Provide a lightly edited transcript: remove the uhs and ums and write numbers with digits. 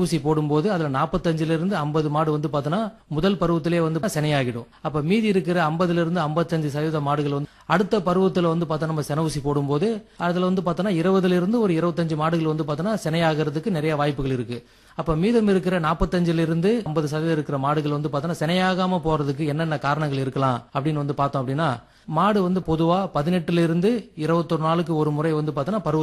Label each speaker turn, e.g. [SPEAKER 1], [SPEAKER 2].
[SPEAKER 1] ஊசி போடும்போது அதுல 45ல இருந்து 50 மாடு வந்து பார்த்தோன்னா முதல் பருவத்திலே வந்து சினையாகிடும். அப்ப மீதி இருக்கிற 50ல இருந்து 55% மாடுகள் வந்து அடுத்த பருவத்துல வந்து பார்த்தா நம்ம சென ஊசி போடும்போது அதுல வந்து பார்த்தோன்னா 20ல இருந்து ஒரு 25 மாடுகள் வந்து பார்த்தோன்னா சினையாகிறதுக்கு நிறைய வாய்ப்புகள் இருக்கு. அப்ப மீதம் இருக்கிற 45ல இருந்து 50% இருக்கிற மாடுகள் வந்து பார்த்தோன்னா சினையாகாம போறதுக்கு என்னென்ன காரணங்கள் இருக்கலாம் அப்படின்னு வந்து பார்த்தோம் அப்படின்னா, மாடு வந்து பொதுவா 18ல இருந்து 21 நாளுக்கு ஒரு முறை வந்து பார்த்தோன்னா பருவ